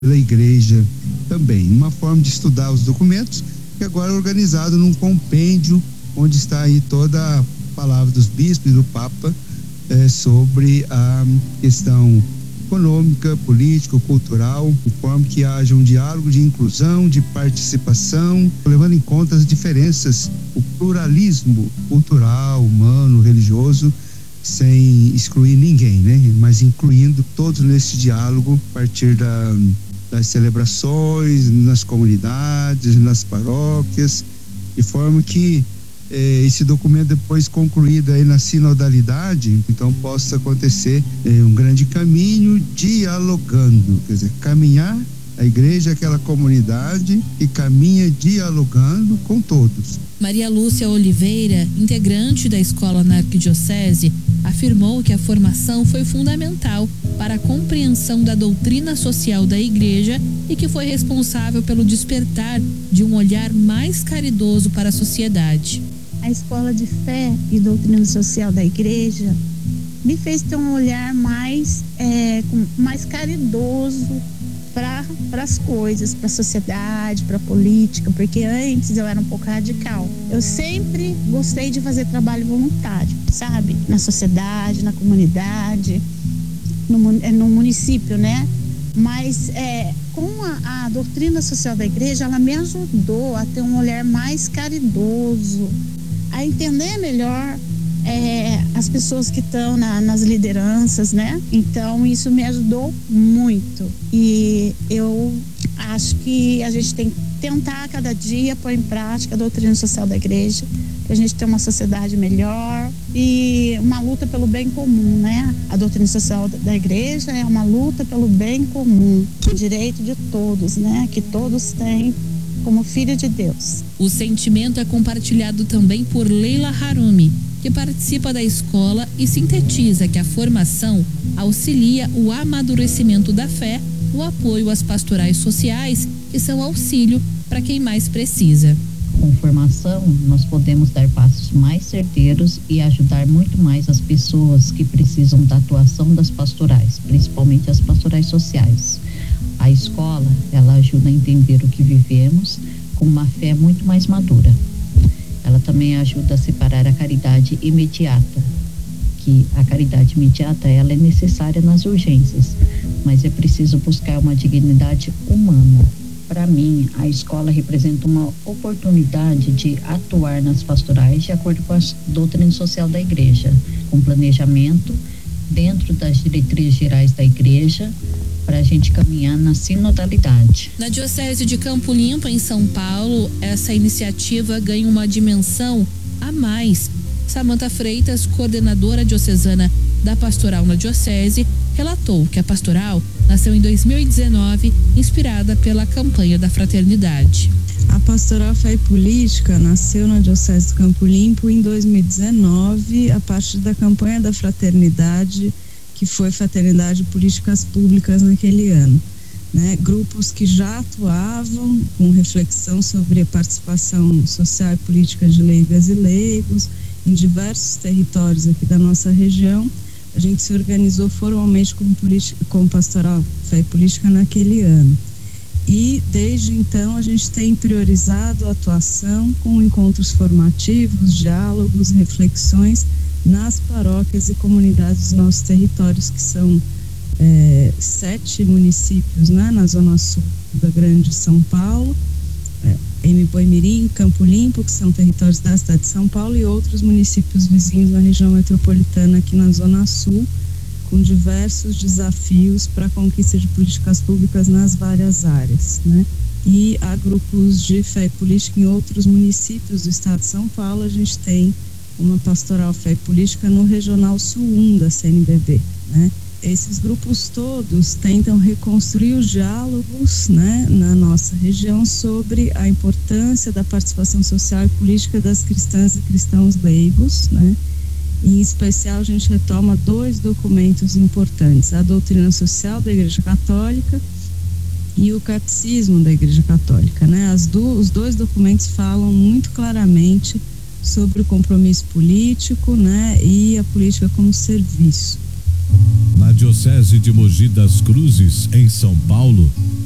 pela igreja também. Uma forma de estudar os documentos que agora é organizado num compêndio onde está aí toda a palavra dos bispos e do Papa sobre a questão econômica, política, cultural, de forma que haja um diálogo de inclusão, de participação, levando em conta as diferenças, o pluralismo cultural, humano, religioso, sem excluir ninguém, né? Mas incluindo todos nesse diálogo a partir das celebrações, nas comunidades, nas paróquias, de forma que esse documento, depois concluído aí na sinodalidade, então possa acontecer um grande caminho dialogando, quer dizer, caminhar, a igreja é aquela comunidade que caminha dialogando com todos. Maria Lúcia Oliveira, integrante da escola na Arquidiocese, afirmou que a formação foi fundamental para a compreensão da doutrina social da igreja e que foi responsável pelo despertar de um olhar mais caridoso para a sociedade. A escola de fé e doutrina social da igreja me fez ter um olhar mais caridoso para as coisas, para a sociedade, para a política, porque antes eu era um pouco radical. Eu sempre gostei de fazer trabalho voluntário, sabe? Na sociedade, na comunidade, no município, né? Mas com a doutrina social da igreja, ela me ajudou a ter um olhar mais caridoso, a entender melhor as pessoas que estão nas lideranças, né? Então isso me ajudou muito e eu acho que a gente tem que tentar cada dia pôr em prática a doutrina social da igreja, para a gente ter uma sociedade melhor e uma luta pelo bem comum, né? A doutrina social da igreja é uma luta pelo bem comum, o direito de todos, né? Que todos têm como filho de Deus. O sentimento é compartilhado também por Leila Harumi, que participa da escola e sintetiza que a formação auxilia o amadurecimento da fé, o apoio às pastorais sociais, que são auxílio para quem mais precisa. Com formação, nós podemos dar passos mais certeiros e ajudar muito mais as pessoas que precisam da atuação das pastorais, principalmente as pastorais sociais. A escola, ela ajuda a entender o que vivemos com uma fé muito mais madura. Ela também ajuda a separar a caridade imediata, que a caridade imediata ela é necessária nas urgências, mas é preciso buscar uma dignidade humana. Para mim, a escola representa uma oportunidade de atuar nas pastorais de acordo com a doutrina social da igreja, com planejamento dentro das diretrizes gerais da igreja, para a gente caminhar na sinodalidade. Na Diocese de Campo Limpo, em São Paulo, essa iniciativa ganha uma dimensão a mais. Samanta Freitas, coordenadora diocesana da Pastoral na Diocese, relatou que a Pastoral nasceu em 2019, inspirada pela campanha da fraternidade. A Pastoral Fé e Política nasceu na Diocese de Campo Limpo em 2019, a partir da campanha da fraternidade, que foi Fraternidade Políticas Públicas naquele ano, né? Grupos que já atuavam com reflexão sobre a participação social e política de leigas e leigos em diversos territórios aqui da nossa região. A gente se organizou formalmente como Pastoral Fé e Política naquele ano. E desde então a gente tem priorizado a atuação com encontros formativos, diálogos, reflexões nas paróquias e comunidades dos nossos territórios, que são 7 municípios, né, na zona sul da Grande São Paulo, Boimirim, Campo Limpo, que são territórios da cidade de São Paulo, e outros municípios vizinhos na região metropolitana aqui na zona sul, com diversos desafios para a conquista de políticas públicas nas várias áreas, né? E há grupos de fé e política em outros municípios do estado de São Paulo. A gente tem uma Pastoral Fé e Política no Regional Sul 1 da CNBB, né? Esses grupos todos tentam reconstruir os diálogos, né, na nossa região sobre a importância da participação social e política das cristãs e cristãos leigos, né? Em especial, a gente retoma 2 documentos importantes: a doutrina social da Igreja Católica e o Catecismo da Igreja Católica, né? Os 2 documentos falam muito claramente sobre o compromisso político, né, e a política como serviço. Na Diocese de Mogi das Cruzes, em São Paulo,